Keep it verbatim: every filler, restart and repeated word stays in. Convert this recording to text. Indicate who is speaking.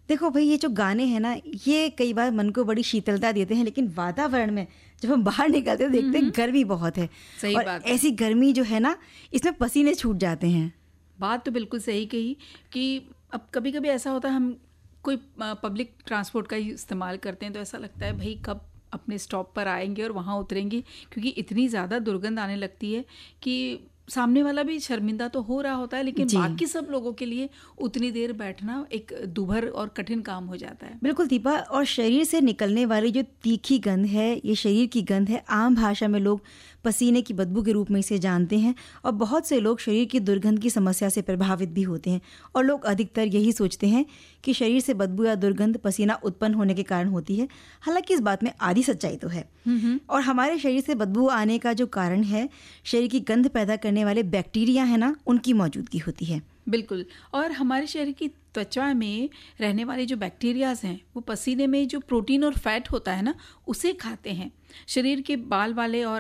Speaker 1: देखो भाई, ये जो गाने हैं ना, ये कई बार मन को बड़ी शीतलता देते हैं, लेकिन वातावरण में जब हम बाहर निकलते हैं देखते हैं गर्मी बहुत है।
Speaker 2: सही
Speaker 1: और
Speaker 2: बात है।
Speaker 1: ऐसी गर्मी जो है ना, इसमें पसीने छूट जाते हैं।
Speaker 2: बात तो बिल्कुल सही कही कि अब कभी कभी ऐसा होता है, हम कोई पब्लिक ट्रांसपोर्ट का ही इस्तेमाल करते हैं तो ऐसा लगता है भाई कब अपने स्टॉप पर आएंगे और वहाँ उतरेंगे, क्योंकि इतनी ज़्यादा दुर्गंध आने लगती है कि सामने वाला भी शर्मिंदा तो हो रहा होता है, लेकिन बाकी सब लोगों के लिए उतनी देर बैठना एक दुभर और कठिन काम हो जाता है।
Speaker 1: बिल्कुल दीपा, और शरीर से निकलने वाली जो तीखी गंध है, ये शरीर की गंध है। आम भाषा में लोग पसीने की बदबू के रूप में इसे जानते हैं, और बहुत से लोग शरीर की दुर्गंध की समस्या से प्रभावित भी होते हैं। और लोग अधिकतर यही सोचते हैं कि शरीर से बदबू या दुर्गंध पसीना उत्पन्न होने के कारण होती है। हालांकि इस बात में आधी सच्चाई तो है। और हमारे शरीर से बदबू आने का जो कारण है, शरीर की गंध पैदा करने वाले बैक्टीरिया है ना, उनकी मौजूदगी होती है।
Speaker 2: बिल्कुल। और हमारे शरीर की त्वचा में रहने वाले जो बैक्टीरियाज हैं वो पसीने में जो प्रोटीन और फैट होता है ना, उसे खाते हैं। शरीर के बाल वाले और